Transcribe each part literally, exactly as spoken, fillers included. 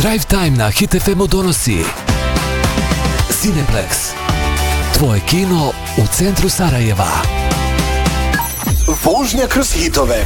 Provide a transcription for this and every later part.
Drive Time na Hit F M-u donosi Cineplex, tvoje kino u centru Sarajeva. Vožnja kroz hitove.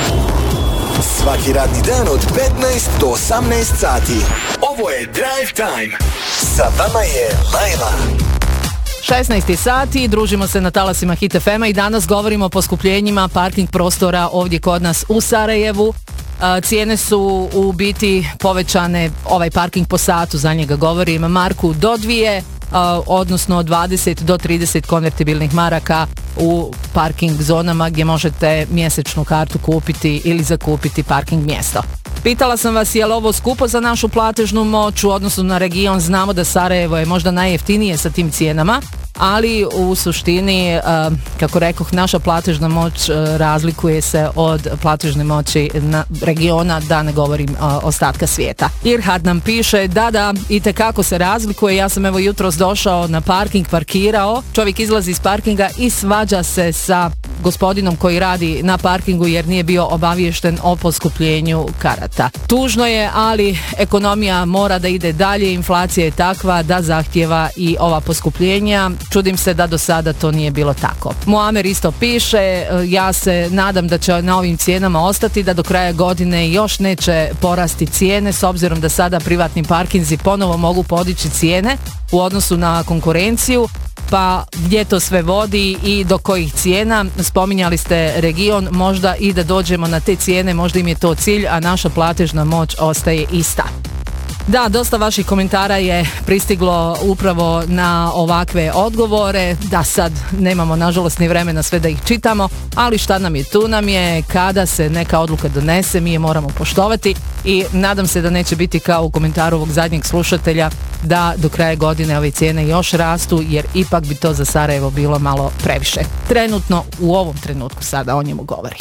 Svaki radni dan od petnaest do osamnaest sati. Ovo je Drive Time. Sa vama je Lajla. šesnaest sati, družimo se na talasima Hit F M-a i danas govorimo o poskupljenjima parking prostora ovdje kod nas u Sarajevu. Cijene su u biti povećane, ovaj parking po satu, za njega govorim, marku do dvije, odnosno od dvadeset do trideset konvertibilnih maraka u parking zonama gdje možete mjesečnu kartu kupiti ili zakupiti parking mjesto. Pitala sam vas je li ovo skupo za našu platežnu moć u odnosu na region. Znamo da Sarajevo je možda najjeftinije sa tim cijenama, ali u suštini, kako rekoh, naša platežna moć razlikuje se od platežne moći na regiona, da ne govorim ostatka svijeta. Irhad nam piše da da, itekako se razlikuje. Ja sam evo jutros došao na parking, parkirao, čovjek izlazi iz parkinga i svađa se sa gospodinom koji radi na parkingu jer nije bio obaviješten o poskupljenju karata. Tužno je, ali ekonomija mora da ide dalje, inflacija je takva da zahtjeva i ova poskupljenja. Čudim se da do sada to nije bilo tako. Muamer isto piše, ja se nadam da će na ovim cijenama ostati, da do kraja godine još neće porasti cijene, s obzirom da sada privatni parkinzi ponovo mogu podići cijene u odnosu na konkurenciju. Pa gdje to sve vodi i do kojih cijena? Spominjali ste region, možda i da dođemo na te cijene, možda im je to cilj, a naša platežna moć ostaje ista. Da, dosta vaših komentara je pristiglo upravo na ovakve odgovore, da sad nemamo nažalost ni vremena sve da ih čitamo, ali šta nam je, tu nam je, kada se neka odluka donese, mi je moramo poštovati i nadam se da neće biti kao u komentaru ovog zadnjeg slušatelja da do kraja godine ove cijene još rastu, jer ipak bi to za Sarajevo bilo malo previše. Trenutno, u ovom trenutku sada o njemu govori.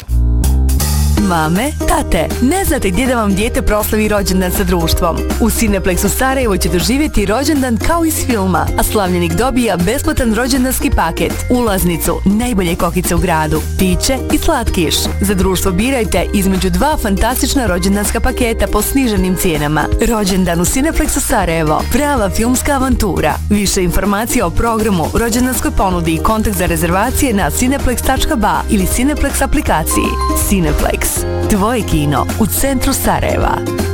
Mame, tate, ne znate gdje da vam dijete proslavi rođendan sa društvom? U Cineplexu Sarajevo će doživjeti rođendan kao iz filma, a slavljenik dobija besplatan rođendanski paket, ulaznicu, najbolje kokice u gradu, piće i slatkiš. Za društvo birajte između dva fantastična rođendanska paketa po sniženim cijenama. Rođendan u Cineplexu Sarajevo, prava filmska avantura. Više informacija o programu, rođendanskoj ponudi i kontakt za rezervacije na cineplex tačka ba ili Cineplex aplikaciji. Cineplex, tvoje kino u centru Sarajeva.